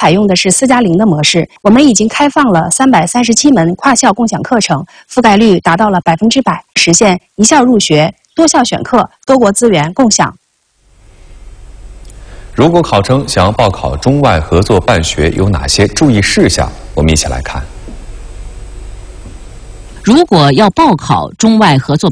采用的是4+0的模式，我们已经开放了337门跨校共享课程，覆盖率达到了100%，实现一校入学、多校选课、多国资源共享。 如果考生想要报考中外合作办学，有哪些注意事项？我们一起来看。 如果要报考中外合作办